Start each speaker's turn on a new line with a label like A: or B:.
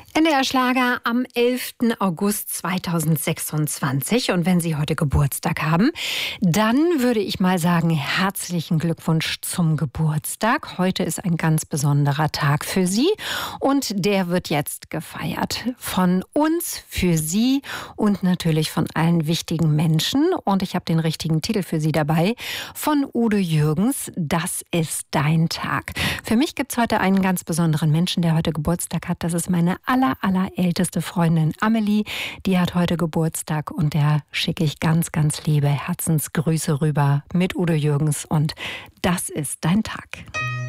A: NDR Schlager am 11. August 2026. Und wenn Sie heute Geburtstag haben, dann würde ich mal sagen, herzlichen Glückwunsch zum Geburtstag. Heute ist ein ganz besonderer Tag für Sie und der wird jetzt gefeiert. Von uns, für Sie und natürlich von allen wichtigen Menschen. Und ich habe den richtigen Titel für Sie dabei. Von Udo Jürgens, das ist dein Tag. Für mich gibt es heute einen ganz besonderen Menschen, der heute Geburtstag hat. Das ist meine allerälteste Freundin Amelie, die hat heute Geburtstag und der schicke ich ganz, ganz liebe Herzensgrüße rüber mit Udo Jürgens und das ist dein Tag.